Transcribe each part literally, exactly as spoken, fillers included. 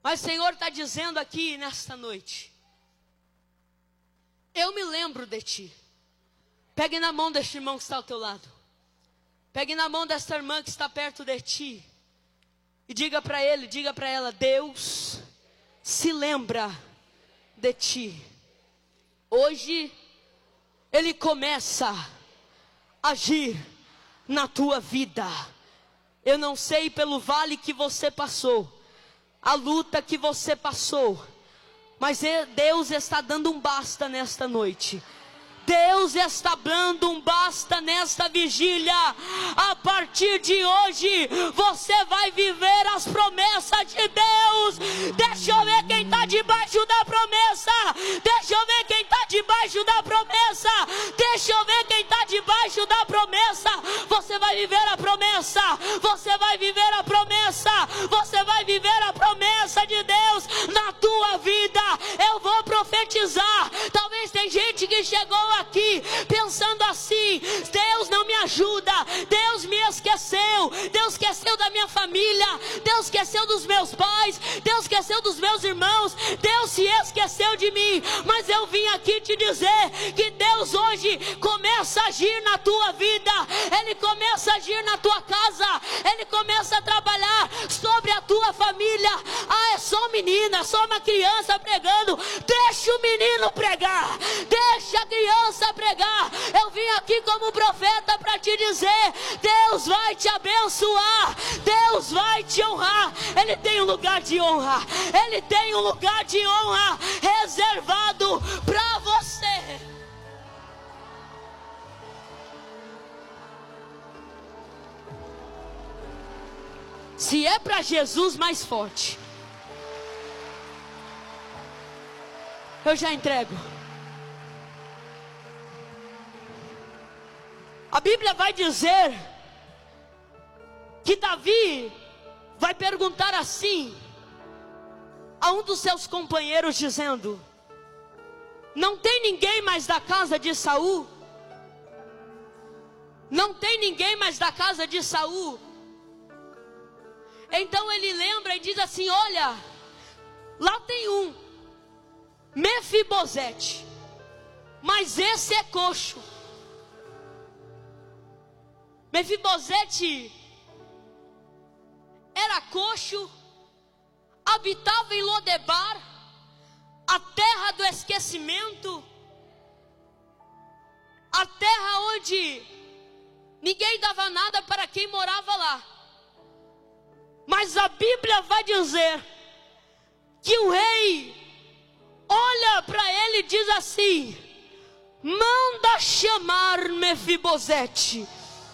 Mas o Senhor está dizendo aqui nesta noite: eu me lembro de ti. Pegue na mão deste irmão que está ao teu lado. Pegue na mão desta irmã que está perto de ti. E diga para ele, diga para ela: Deus se lembra de ti. Hoje Ele começa a agir na tua vida. Eu não sei pelo vale que você passou, a luta que você passou, mas Deus está dando um basta nesta noite. Deus está dando um basta nesta vigília. A partir de hoje você vai viver as promessas de Deus. Deixa eu ver quem está debaixo da promessa. Deixa eu ver quem está debaixo da promessa. Deixa eu ver quem está debaixo da promessa. Você vai viver a promessa. Você vai viver a promessa. Você vai viver a promessa de Deus na tua vida. Eu vou profetizar. Talvez tem gente que chegou aqui pensando assim: Deus não me ajuda, Deus me esqueceu, Deus esqueceu da minha família, Deus esqueceu dos meus pais, Deus esqueceu dos meus irmãos, Deus se esqueceu de mim. Mas eu vim aqui te dizer que Deus hoje começa a agir na tua vida. Ele começa a agir na tua casa. Ele começa a trabalhar sobre a tua família. Ah, é só menina, só uma criança pregando. Deixa o menino pregar, deixa a criança pregar. Eu vim aqui como profeta para te dizer: Deus vai te abençoar, Deus vai te honrar. Ele tem um lugar de honra, Ele tem um lugar de honra reservado para você. Se é para Jesus, mais forte. Eu já entrego. A Bíblia vai dizer que Davi vai perguntar assim a um dos seus companheiros, dizendo: não tem ninguém mais da casa de Saul? Não tem ninguém mais da casa de Saul? Então ele lembra e diz assim: olha, lá tem um, Mefibosete, mas esse é coxo. Mefibosete era coxo, habitava em Lodebar, a terra do esquecimento, a terra onde ninguém dava nada para quem morava lá. Mas a Bíblia vai dizer que o rei olha para ele e diz assim: manda chamar Mefibosete.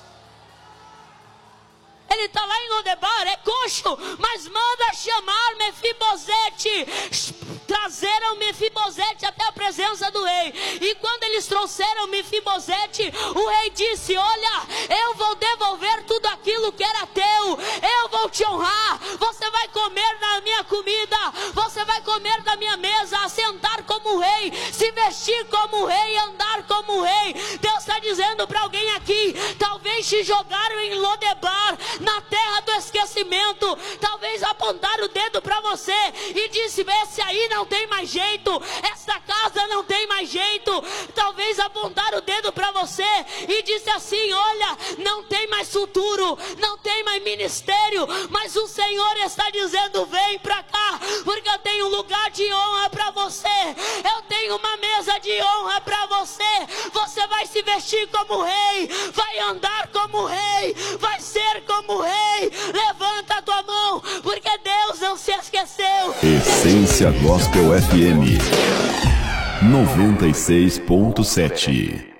Ele está lá em Lodebar, é coxo, mas manda chamar Mefibosete. Trazeram Mefibosete até a presença do rei. E quando eles trouxeram Mefibosete, o rei disse: olha, eu vou devolver tudo aquilo que era teu. Eu vou te honrar. Você vai comer da minha comida, você vai comer da minha mesa, assentar como rei, se vestir como rei, andar como rei. Deus está dizendo para alguém aqui: talvez te jogaram em Lodebar, na terra do esquecimento. Talvez apontaram o dedo para você e disse: esse aí não tem mais jeito, essa casa não tem mais jeito. Talvez apontaram o dedo para você e disse assim: olha, não tem mais futuro, não tem mais ministério. Mas o Senhor está dizendo: vem para cá, porque eu tenho um lugar de honra para você. Eu tenho uma mesa de honra para você. Você vai se vestir como rei, vai andar como rei, vai ser como rei. Levanta a tua mão, porque Deus não se esqueceu. Essência Gospel F M noventa e seis ponto sete.